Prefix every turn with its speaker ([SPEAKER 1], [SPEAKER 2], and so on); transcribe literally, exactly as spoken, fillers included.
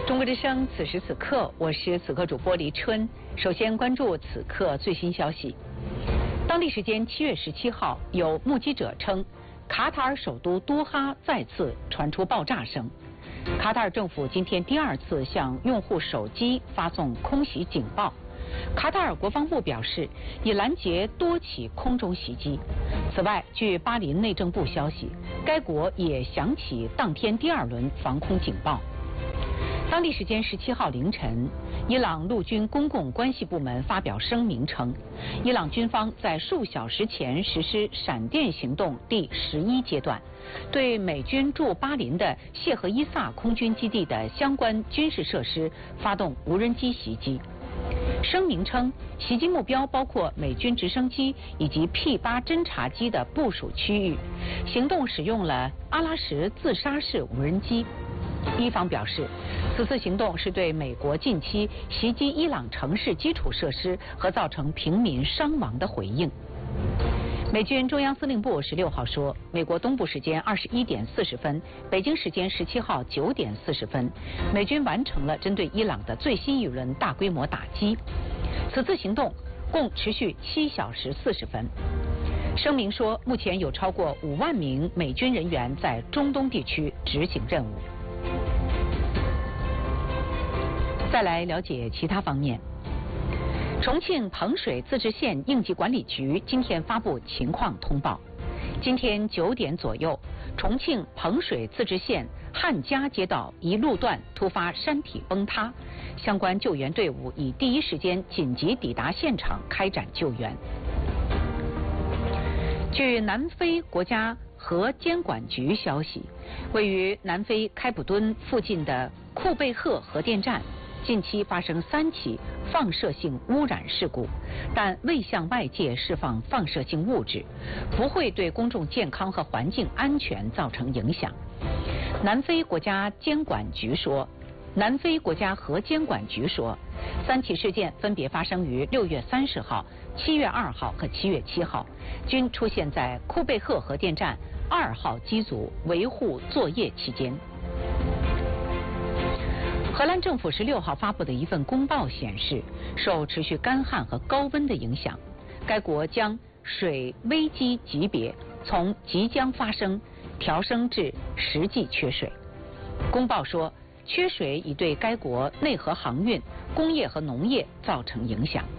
[SPEAKER 1] 中国之声，此时此刻，我是此刻主播黎春。首先关注此刻最新消息。当地时间七月十七号，有目击者称，卡塔尔首都多哈再次传出爆炸声。卡塔尔政府今天第二次向用户手机发送空袭警报。卡塔尔国防部表示，已拦截多起空中袭击。此外，据巴林内政部消息，该国也响起当天第二轮防空警报。当地时间十七号凌晨，伊朗陆军公共关系部门发表声明称，伊朗军方在数小时前实施闪电行动第十一阶段，对美军驻巴林的谢赫伊萨空军基地的相关军事设施发动无人机袭击。声明称，袭击目标包括美军直升机以及 P 八侦察机的部署区域，行动使用了阿拉什自杀式无人机。伊方表示，此次行动是对美国近期袭击伊朗城市基础设施和造成平民伤亡的回应。美军中央司令部十六号说，美国东部时间二十一点四十分，北京时间十七号九点四十分，美军完成了针对伊朗的最新一轮大规模打击。此次行动共持续七小时四十分。声明说，目前有超过五万名美军人员在中东地区执行任务。再来了解其他方面。重庆彭水自治县应急管理局今天发布情况通报，今天九点左右，重庆彭水自治县汉家街道一路段突发山体崩塌，相关救援队伍已第一时间紧急抵达现场开展救援。据南非国家核监管局消息，位于南非开普敦附近的库贝赫核电站近期发生三起放射性污染事故，但未向外界释放放射性物质，不会对公众健康和环境安全造成影响。南非国家监管局说，南非国家核监管局说，三起事件分别发生于六月三十号、七月二号和七月七号，均出现在库贝赫核电站二号机组维护作业期间。荷兰政府十六号发布的一份公报显示，受持续干旱和高温的影响，该国将水危机级别从即将发生调升至实际缺水。公报说，缺水已对该国内河航运、工业和农业造成影响。